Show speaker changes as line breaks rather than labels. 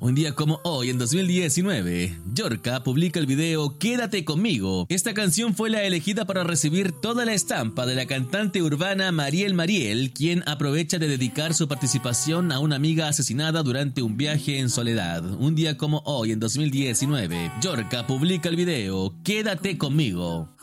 Un día como hoy, en 2019, Yorka publica el video Quédate conmigo. Esta canción fue la elegida para recibir toda la estampa de la cantante urbana Mariel Mariel, quien aprovecha de dedicar su participación a una amiga asesinada durante un viaje en soledad. Un día como hoy, en 2019, Yorka publica el video Quédate conmigo.